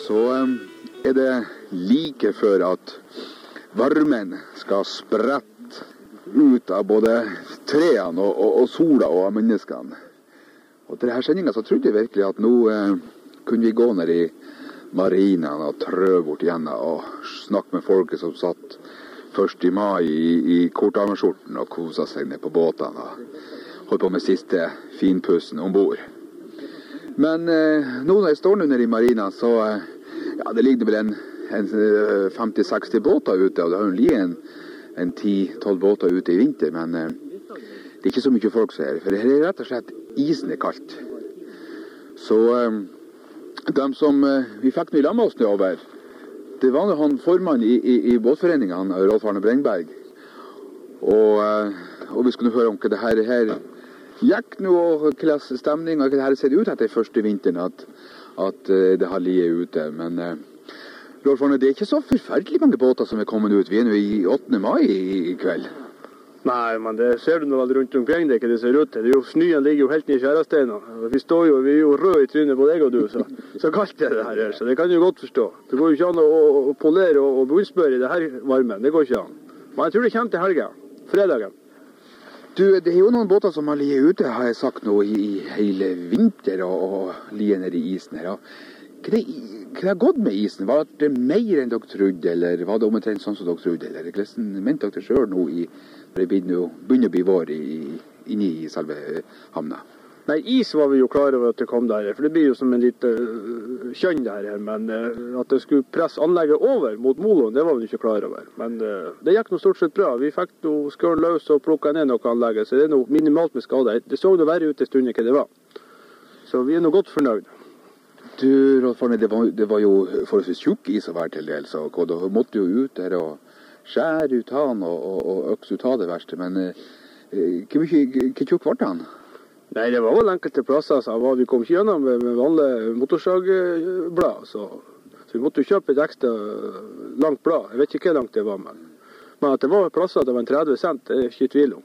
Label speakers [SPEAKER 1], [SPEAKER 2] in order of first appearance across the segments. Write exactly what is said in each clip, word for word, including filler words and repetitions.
[SPEAKER 1] så um, er det like før at varmen skal sprette ut av både trærne og, og, og sola og av menneskene. Og til denne sendingen så trodde jeg virkelig at nå eh, kunne vi gå ned i marinaen og trø bort igjen og snakke med folket som satt første mai i, i kortarmerskjorten og koset seg ned på båtene og holdt på med siste finpussen ombord. Men eh, nå når jeg står nå nede i marinaen så eh, ja, det ligger vel en, en femti seksti båter ute, og det har jo ligget en, en ti tolv båter ute i vinter, men eh, det er ikke så mye folk som er her, for det er rett og slett isen er kaldt. Så eh, de som eh, vi fikk nå i lammet oss nå over, det var han formann i, i, i båtforeningen, Rolf Arne Brengberg, og, eh, og vi skulle høre om hva det her, her gikk nå, og hva stemning, og hva det her ser ut etter første vinteren, at, at uh, det har ligget ute. Men uh, Rolf Arne, det er ikke så forferdelig mange båter som er kommet ut. Vi er nå i åttende mai i, i kveld.
[SPEAKER 2] Nei, men det ser du nå vel rundt omkring det, hva det ser ut til. Det er jo, snøen ligger jo helt ned i skjæresteinen. Vi står jo, vi er jo røde i trynet på deg og du, så, så kaldt er det her, så det kan du godt forstå. Det går jo ikke an å, å, å polere og, og bunnspøre i det her varmen, det går ikke an. Men jeg tror det kommer til helgen, fredagen.
[SPEAKER 1] Du, det er jo noen båter som har ligget ute, har jeg sagt nå, i, i hele vinter og, og ligget nede i isen her. Hva det, hva det har gått med isen? Var det mer enn dere trodde, eller var det omtrent sånn som dere trodde? Eller hvordan mente dere selv nå i, når det begynner å bli vår i, inne i selve havna?
[SPEAKER 2] Nei, is var vi jo klare over at det kom der, for det blir jo som en lite uh, kjønn der her, men uh, at det skulle presse anlegget over mot moloen, det var vi ikke klare over. Men uh, det gikk noe stort sett bra. Vi fikk noe skøren løs og plukket ned noe anlegget, så det er noe minimalt med skader. Det så noe verre ut i stunden hva det var. Så vi er noe godt fornøyd.
[SPEAKER 1] Du, Rolf Arne, det var, det var jo forholdsvis tjukk is å være til del, så da måtte jo ut der og skjære ut han og, og, og økse ut av det verste, men uh, hvor tjukk ble han?
[SPEAKER 2] Nei, det var vel enkelte plasser, så vi kom ikke gjennom med, med vanlige motorsagblad, så, så vi måtte jo kjøpe et ekstra langt blad. Jeg vet ikke hvor langt det var, men, men at det var plasser, det var en tretti cent, det er ikke i tvil om.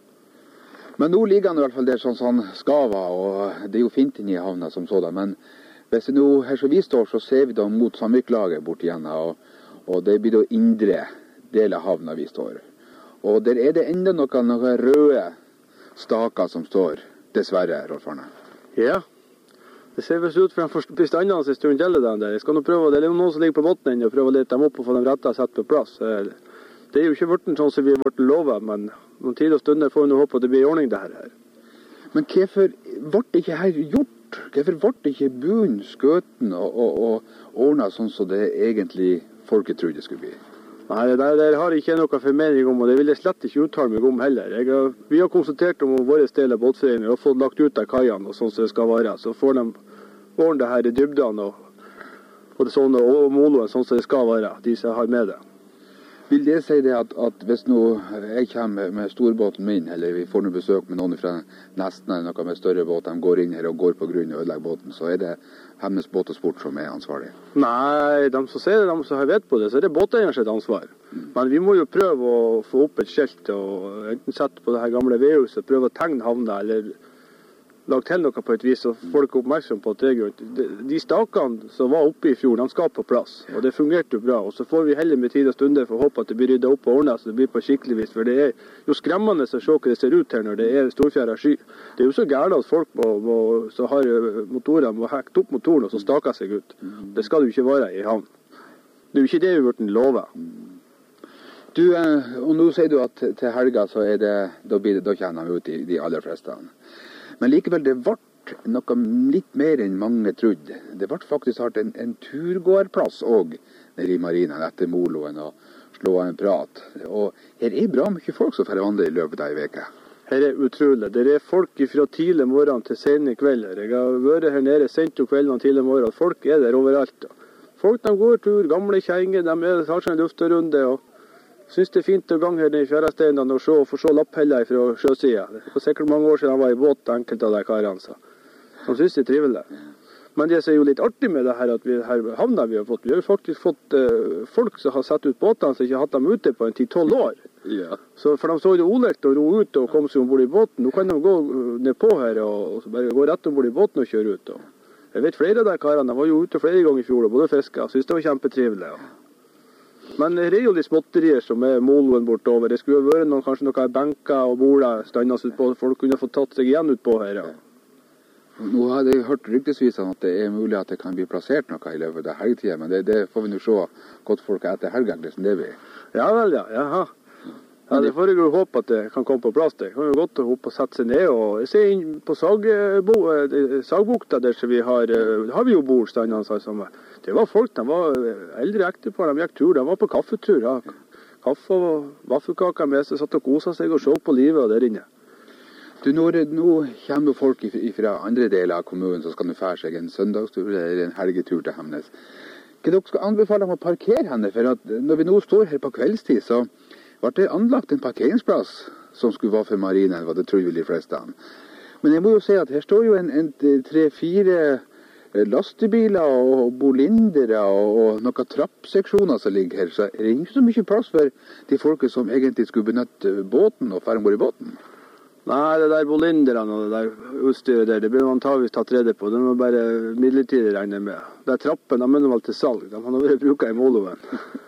[SPEAKER 1] Men nå ligger han i hvert fall der sånn sånn skava, og det er jo fint inne i havna som sådan, men hvis det nå her som vi står, så ser vi da mot Sandviklaget bort igjen, og, og det blir da indre del av havna vi står. Og der er det enda noen, noen røde staker som står. Dessverre, Rolf Arne.
[SPEAKER 2] Ja, det ser vel ut for en bestandene en stund til det der. Jeg skal nå prøve, det er noen som ligger på botten og prøve å lete dem opp og få dem rettet og sett på plass. Det er jo ikke vært sånn som vi har vært lovet, men noen tid og stunder får vi nå håpe at det blir i ordning det her.
[SPEAKER 1] Men hvorfor ble det ikke her gjort? Hvorfor ble det ikke buen, skøten og, og, og ordnet sånn som det egentlig folket trodde det skulle bli?
[SPEAKER 2] Nei, det der har jeg ikke noe formening om, og det vil jeg slett ikke uttale meg om heller. Jeg har, vi har konsultert om våre del av båtforeningen og fått lagt ut av kajene og sånn som det skal være. Så får de ordne det her i dybdene og, og, det sånne, og moloen sånn som det skal være, de som har med det.
[SPEAKER 1] Vil det si det at, at hvis nå jeg kommer med storbåten min, eller vi får noe besøk med noen fra nesten eller noe med større båt, de går inn her og går på grunn og ødelegger båten, så er det Hemnes båt og sport som er ansvarlig?
[SPEAKER 2] Nei, de som ser det, de som har vet på det, så er det båteieren sitt ansvar. Mm. Men vi må jo prøve å få opp et skilt, og enten sette på det her gamle vedhuset, prøve å tegne havna, eller lagt til noe på et vis, så folk er oppmerksom på at det er grunn. De, de stakene som var oppe i fjor, de skal på plass, og det fungerte jo bra. Og så får vi heller med tid og stunder for å håpe at det blir ryddet opp og ordnet, så det blir på skikkelig vis. For det er jo skremmende å se hva det ser ut her når det er storfjæra sky. Det er jo så gærent at folk må, må, så har motorer må hekte opp motoren og så staker seg ut. Det skal det jo ikke være i havn. Det er jo ikke det vi burde love.
[SPEAKER 1] Du, og nå sier du at til helga så er det, da, blir det, da kjenner vi ut i de aller fleste. Men likevel, det ble noe litt mer enn mange trodde. Det ble faktisk hatt en, en turgåerplass også nede i marinen etter moloen og slå en prat. Og her er bra mye folk som får vandre i løpet av en veke.
[SPEAKER 2] Her er utrolig. Det er folk fra tidlig morgen til sene kvelder. Jeg har vært her nede sent om kvelden og tidlig morgen. Folk er der overalt. Folk de går tur, gamle kjenger, de er, har seg en lufterunde og synes det er fint å gang her i fjæresteinene og se, og få se lappheller fra sjøsiden. Det var sikkert mange år siden jeg var i båt, enkelte av de karene, så de synes det er trivelig. Men det som er jo litt artig med det her, at vi her havna vi har fått, vi har jo faktisk fått uh, folk som har satt ut båtene som ikke har hatt dem ute på en ti tolv år.
[SPEAKER 1] Ja.
[SPEAKER 2] Så for de så det olekt å ro ut og komme seg ombord i båten. Nå kan de gå ned på her og, og bare gå rett ombord i båten og kjøre ut. Og Jeg vet flere av de karene, de var jo ute flere ganger i fjor og både fisket, og synes det var kjempetrivelig. Men det er jo de småtterier som er moloen bortover. Det skulle jo være noen, kanskje noen benker og boler standet ut på, folk kunne få tatt seg igjen ut på her. Ja.
[SPEAKER 1] Nå har jeg hørt ryktesvis at det er mulig at det kan bli plassert noe i løpet av helgetiden, men det, det får vi nå se godt folk etter helgen, liksom det blir.
[SPEAKER 2] Ja vel, ja. Jaha. Ja, det får jeg jo håpe at det kan komme på plass. Det kan jo godt opp og sette seg ned. Og jeg ser inn på sagbo, sagbukta der så vi har, har vi jo bord standene. Sånn. Det var folk, de var eldre ektepar, de gikk tur, de var på kaffetur. Ja. Kaffe og vaffelkaker med seg, satt og koset seg og så på livet der inne.
[SPEAKER 1] Du, når, nå kommer folk fra andre deler av kommunen, så skal du fære seg en søndagstur eller en helgetur til Hemnes. Hva dere skal anbefale om å parkere henne? For at når vi nå står her på kveldstid, så ble det anlagt en parkeringsplass som skulle være for marinen, hva det tror vi de fleste av. Men jeg må jo si at her står jo en, en tre-fire lastebiler og bolindere og, og noen trappseksjoner som ligger her, så er det ikke så mye plass for de folket som egentlig skulle benytte båten og fære ombord i båten.
[SPEAKER 2] Nei, det der bolinderne og det der utstyret der, det blir man antageligvis tatt rede på. Det må bare midlertidig regne med. Det er trappen, de mener vel til salg. De har vært bruket i Moloen.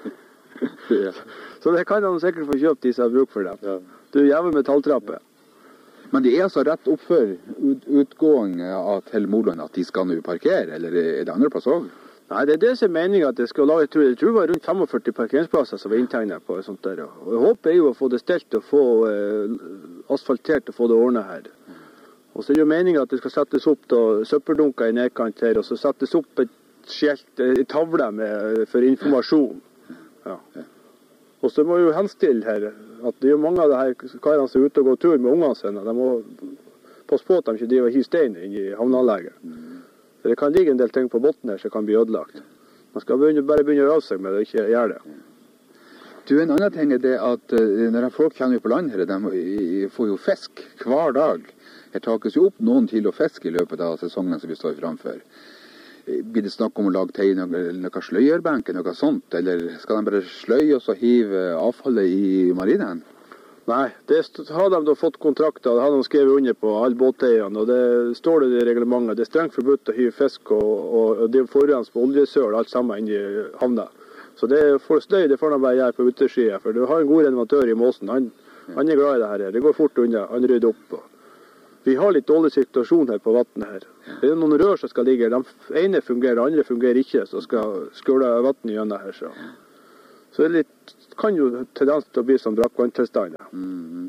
[SPEAKER 2] Ja. Så det kan de sikkert få kjøpt, de som har bruk for dem. Ja. Du er jævlig metalltrappe.
[SPEAKER 1] Men det er altså rett oppfør ut, utgåing til Moloen at de skal nå parkere, eller er det andre plass også?
[SPEAKER 2] Nei, det er det som er meningen at det skal lage. Jeg tror, jeg tror det var rundt femogførti parkeringsplasser som var inntegnet på sånt der. Og jeg håper jo å få det stelt og få eh, asfaltert og få det ordnet her. Og så er det jo meningen at det skal settes opp da, søppeldunker i nedkant her, og så settes opp et skjelt, et tavle med, for informasjon. Ja. Og så må jeg jo henstille her, at det er jo mange av de her karene som er ute og går tur med ungene sine. De må passe på at de ikke driver og hiver stein inn i havneanlegget. Så det kan ligge en del ting på botten her som kan bli ødelagt. Man skal begynne, bare begynne å øve seg med det, og ikke gjøre det.
[SPEAKER 1] Du, en annen ting er det at når folk kommer på land her, de får jo fisk hver dag. Her takes jo opp noen kilo fisk i løpet av sesongen som vi står framfor. Blir det snakk om å lage teg, noe sløyerbenk, noe sånt, eller skal de bare sløye og så hive avfallet i marinen?
[SPEAKER 2] Nei, det har de da fått kontrakter, det har de skrevet under på alle båteierne, og det står det i reglementet. Det er strengt forbudt å hive fisk og, og, og det er forurens på oljesøl, alt sammen inn i havna. Så det får støy, det får de bare gjøre på utersiden, for du har en god renovatør i Måsen, han, han er glad i det her, det går fort unna, han rydder opp. Vi har litt dårlig situasjon her på vattnet her. Det er noen rør som skal ligge, de ene fungerer, de andre fungerer ikke, så skal skåle vattnet gjennom her. Så, så det er litt, kan jo tendens til å bli som brakkvanntilstand.
[SPEAKER 1] Mm.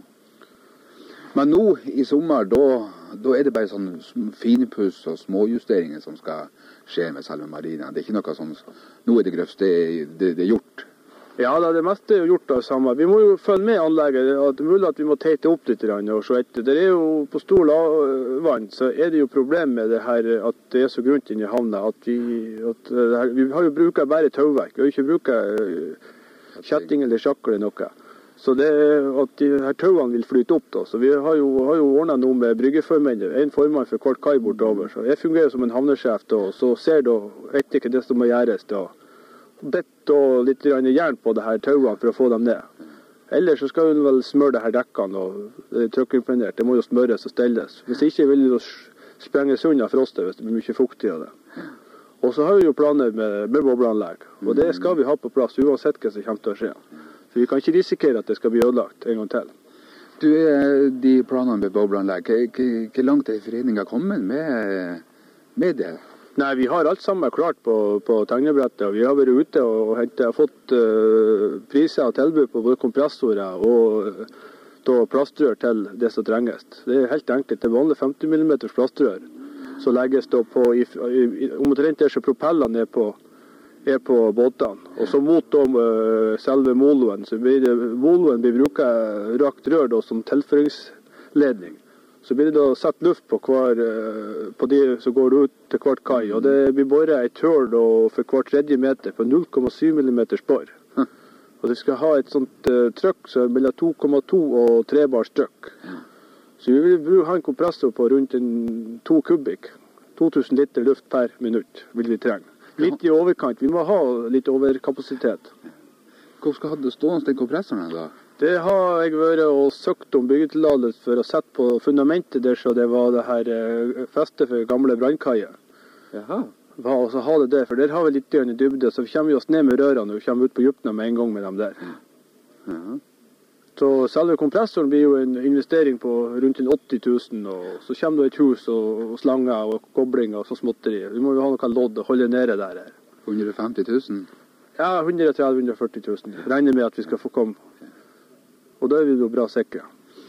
[SPEAKER 1] Men nå i sommer, da, da er det bare sånn finpuss og småjusteringer som skal skje med selve marinen. Det er ikke noe sånn, nå er det grøft, det, det, det er gjort.
[SPEAKER 2] Ja, det meste er jo gjort av det samme. Vi må jo følge med anlegget. Det er mulig at vi må teite opp litt og se etter. Det er jo på stor vann, så er det jo problem med det her at det er så grunt inne i havna. At vi, at her, vi har jo bruket bare tauverk. Vi har jo ikke bruket kjetting eller sjakk eller noe. Så det er at de her tauene vil flyte opp da. Så vi har jo, har jo ordnet noe med bryggeformenn. En formann for hvert kai bortover. Så jeg fungerer som en havnesjef da, så ser da etter hva det som må gjøres da. Bett og litt jern på det her tauene for å få dem ned. Ellers så skal vi vel smøre det her dekkene og trykkimpregnert. Det må jo smøres og stelles. Hvis ikke vil det jo sprenges unna frostet hvis det blir mye fuktig av det. Og så har vi jo planer med, med bobleanlegg. Og det skal vi ha på plass uansett hva som kommer til å skje. Så vi kan ikke risikere at det skal bli ødelagt en gang til.
[SPEAKER 1] Du, de planene med bobleanlegg, hvor langt er foreningen kommet med, med det?
[SPEAKER 2] Nei, vi har alt sammen klart på, på tegnebrettet, og vi har vært ute og hentet, fått uh, priser og tilbud på både kompressorer og uh, plastrør til det som trenges. Det er helt enkelt, det er vanlig femti millimeter plastrør, så legges det på, i, i, omtrent der så propellene er på, er på båtene, og så mot dem, uh, selve moloen, så blir det, moloen blir bruket rakt rør da, som tilføringsledning. Så blir det da satt luft på, hver, på de som går ut til hvert kai, og det blir bare et høl for hver tredje meter på null komma syv millimeter spår. Og det skal ha et sånt uh, trykk så mellom to komma to og tre bar trykk. Så vi vil ha en kompressor på rundt en, to kubikk, to tusen liter luft per minutt vil vi trenge. Litt i overkant, vi må ha litt overkapasitet.
[SPEAKER 1] Hvor skal du stående den kompressoren da?
[SPEAKER 2] Det har jeg vært og søkt om byggetillatelse for å sette på fundamentet der så det var det her festet for gamle brannkaier.
[SPEAKER 1] Jaha.
[SPEAKER 2] Hva, og så ha det der, for der har vi litt i dybde, så kommer vi oss ned med rørene og kommer ut på djupna med en gang med dem der.
[SPEAKER 1] Ja.
[SPEAKER 2] Så selve kompressoren blir jo en investering på rundt åtti tusen, og så kommer det et hus og, og slanger og koblinger og så småtteri. Vi må jo ha noe lodd og holde nede der.
[SPEAKER 1] hundre og femti tusen?
[SPEAKER 2] Ja, hundre tretti til hundre og førti tusen. Regner med at vi skal få komme. Og da er vi jo bra sikre.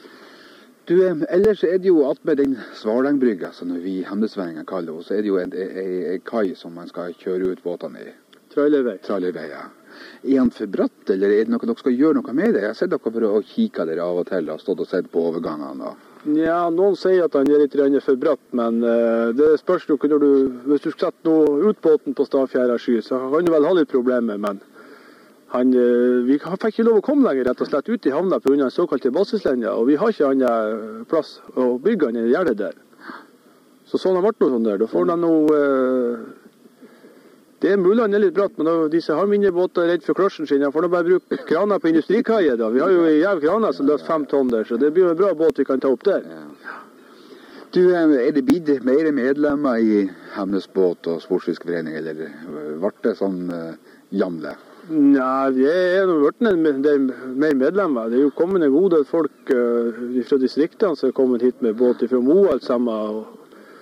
[SPEAKER 1] Du, ellers er det jo at med den Svarlengbrygga, som vi hemnesværinger kaller det, så er det jo en, en, en kai som man skal kjøre ut båtene i.
[SPEAKER 2] Trailervei.
[SPEAKER 1] Trailervei, ja. Er han for bratt, eller er det noe dere skal gjøre noe med det? Jeg har sett dere for å kikke der av og til, og stått og sett på overgangene.
[SPEAKER 2] Ja, noen sier at han er litt for bratt, men uh, det spørs jo når du, hvis du skal sette noe ut båten på Stavfjæra sky, så kan du vel ha litt problemer, men han, uh, vi fikk ikke lov å komme lenger rett og slett ut i havna på grunn av den såkalte basislinja, og vi har ikke annen plass å bygge han i gjerdet der. Så sånn har det vært noe sånn der. Da får de noe... Uh, det er mulig han er litt bratt, men da, de som har mindre båter er redd for klosjen sin. Jeg får nå bare bruke kraner på industrikaier da. Vi har jo jæv kraner som løser fem tonn der, så det blir jo en bra båt vi kan ta opp der.
[SPEAKER 1] Ja. Du, er det blitt mer medlemmer i Hemnes båt- og sportsfiskeforening, eller ble det sånn uh, jamle?
[SPEAKER 2] Nei, vi er jo blitt mer medlemmer. Det er jo kommet en god del folk uh, fra distriktene som er kommet hit med båt fra Mo alt sammen. Og,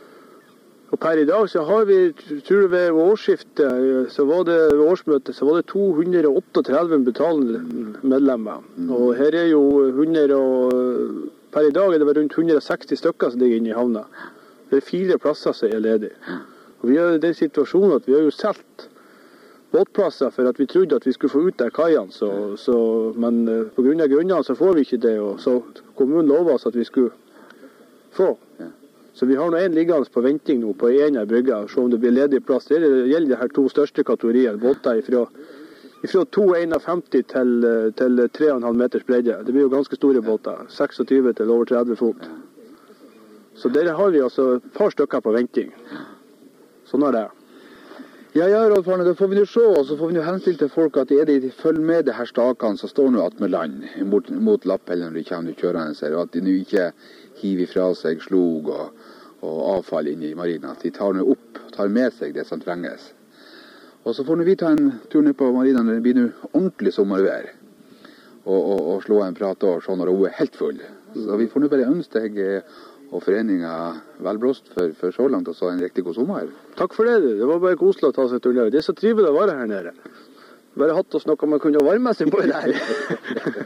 [SPEAKER 2] og per i dag så har vi, tror jeg ved årsskiftet, så var det ved årsmøtet, så var det to hundre og trettioåtte betalende medlemmer. Og her er jo hundre og... Per i dag er det vel rundt hundre og seksti stykker som ligger inne i havna. Det er fire plasser som er ledige. Og vi er i den situasjonen at vi har jo solgt båtplasser for at vi trodde at vi skulle få ut der kaiene, så, så, men på grunn av grunnene så får vi ikke det, og så kommunen lovet oss at vi skulle få. Så vi har nå en liggende på venting nå på en av brygga, og se om det blir ledig plass. Det gjelder de her to største kategoriene, båter fra, fra to komma femten til, til tre komma fem meters bredde. Det blir jo ganske store båter, tjueseks til over tretti fot. Så der har vi altså et par stykker på venting. Sånn er det.
[SPEAKER 1] Ja, ja, Rolf Arne, da får vi nå se, og så får vi nå henstille til folk at er de følger med det her stakene som står nå at med land, mot, mot lappellen når de kommer kjørende her, og at de nå ikke hiver fra seg slog og, og avfall inn i marina. At de tar nå opp, tar med seg det som trenges. Og så får nå vi ta en tur ned på marina når det blir nå ordentlig sommervær, og, og, og slå en prat og sånn når hun er helt full. Så vi får nå bare ønske deg og foreningen velblåst for, for så langt, og så en riktig god sommer.
[SPEAKER 2] Takk for det, det var bare koselig å ta seg tur ned. Det er så trivelig å være her nede. Bare hatt oss noe man kunne varme seg på i det her.